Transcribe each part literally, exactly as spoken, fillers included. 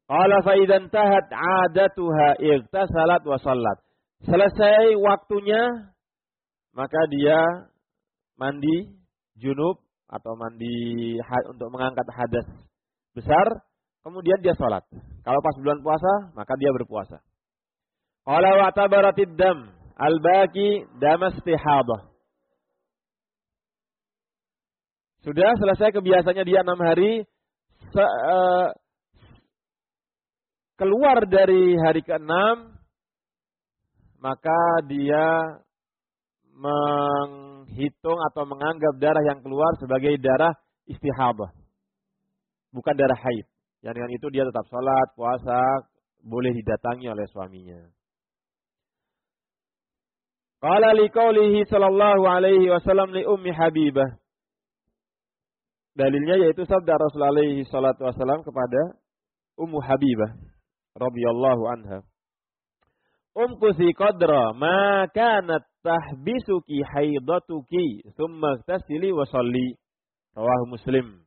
Qala fa idzan tahat 'adatuha igtasalat wa shallat. Selesai waktunya maka dia mandi junub atau mandi untuk mengangkat hadas besar, kemudian dia sholat. Kalau pas bulan puasa, maka dia berpuasa. Qala wa tabaratid dam al-baqi dam istihadah. Sudah selesai kebiasaannya dia enam hari, se, uh, keluar dari hari keenam, maka dia menghitung atau menganggap darah yang keluar sebagai darah istihadah, bukan darah haid. Yang dengan itu dia tetap sholat, puasa, boleh didatangi oleh suaminya. Qala liqaulihi sallallahu alaihi wasallam li ummi Habibah. Dalilnya yaitu sabda Rasulullah alaihi salatu wasallam kepada Ummu Habibah radhiyallahu anha. Umkusi qadra ma kanat tahbisuki haidatuki thumma tasili wa shalli. Rawahu Muslim.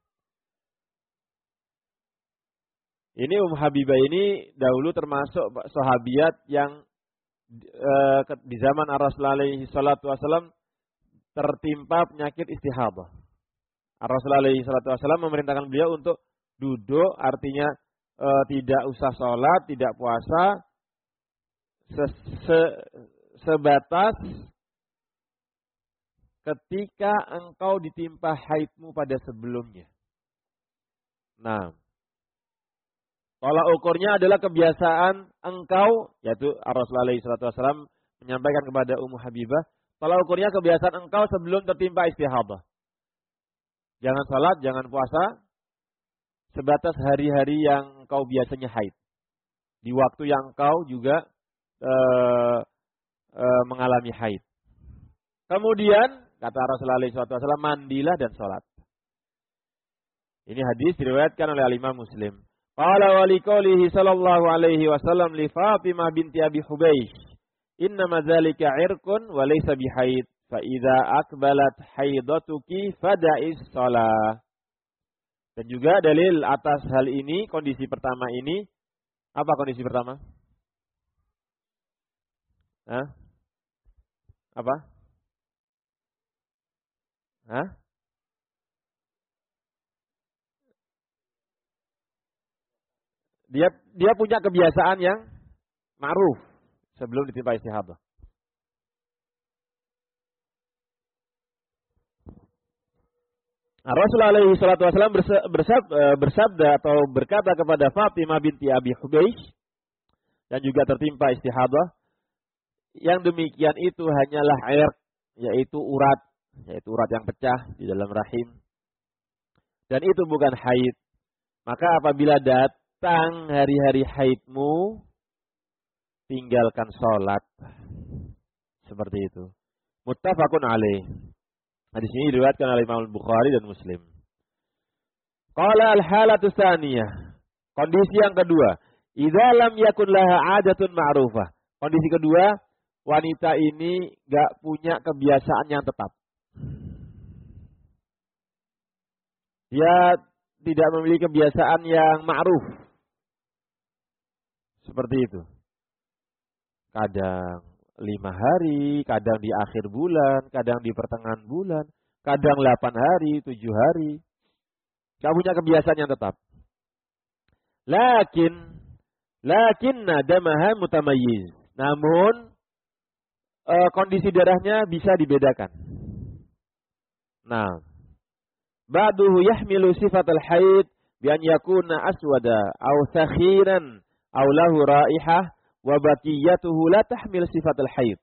Ini Ummu Habibah ini dahulu termasuk sahabiat yang e, di zaman Rasulullah alaihi salatu wasallam tertimpa penyakit istihadah. Rasulullah alaihi salatu wasallam memerintahkan beliau untuk duduk, artinya e, tidak usah sholat, tidak puasa, se, se, sebatas ketika engkau ditimpa haidmu pada sebelumnya. Nah, tolak ukurnya adalah kebiasaan engkau, yaitu Rasulullah alaihi salatu wasallam menyampaikan kepada Ummu Habibah, tolak ukurnya kebiasaan engkau sebelum tertimpa istihadah. Jangan salat, jangan puasa, sebatas hari-hari yang engkau biasanya haid. Di waktu yang engkau juga e, e, mengalami haid. Kemudian, kata Rasulullah alaihi wasallam, mandilah dan salat. Ini hadis diriwayatkan oleh Imam Muslim. Qala wa liqaulihi sallallahu alaihi wasallam li Fatimah binti Abi Hubaysh, "Innama dzalika 'irqun wa laysa bihaid, fa idza aqbalat haidatuki fada'is shalah." Dan juga dalil atas hal ini, kondisi pertama ini, apa kondisi pertama? Hah? Apa? Hah? Dia dia punya kebiasaan yang ma'ruf sebelum ditimpa istihadah. Nah, Rasulullah alaihi salatu wasallam bersabda, bersabda atau berkata kepada Fatimah binti Abi Hubaysh dan juga tertimpa istihadah, yang demikian itu hanyalah air, yaitu urat, yaitu urat yang pecah di dalam rahim. Dan itu bukan haid. Maka apabila datang hari-hari haidmu, tinggalkan sholat. Seperti itu. Muttafaqun alaih. Hadis ini diriwayatkan oleh Imam Bukhari dan Muslim. Qala al-halatu tsaniyah. Kondisi yang kedua, idza lam yakun laha 'adatun ma'rufah. Kondisi kedua, wanita ini enggak punya kebiasaan yang tetap. Dia tidak memiliki kebiasaan yang ma'ruf. Seperti itu. Kadang lima hari, kadang di akhir bulan, kadang di pertengahan bulan, kadang delapan hari, tujuh hari. Gak punya kebiasaan yang tetap. Lakin, lakinna damaha mutamayyiz. Namun, e, kondisi darahnya bisa dibedakan. Nah, ba'duhu yahmilu sifatal haid bi an yakuna aswada aw sakhiran aw lahu raihah wa baqiyatuhu la tahmil sifatul haid.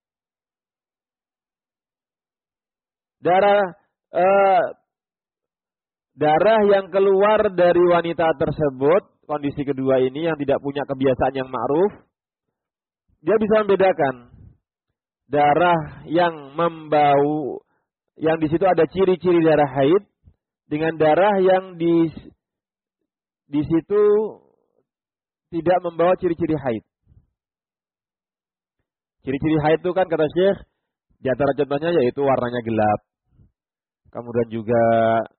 Darah eh, darah yang keluar dari wanita tersebut, kondisi kedua ini yang tidak punya kebiasaan yang ma'ruf, dia bisa membedakan darah yang membau, yang di situ ada ciri-ciri darah haid, dengan darah yang di di situ tidak membawa ciri-ciri haid. Ciri-ciri haid itu kan kata Syekh, di antara contohnya yaitu warnanya gelap. Kemudian juga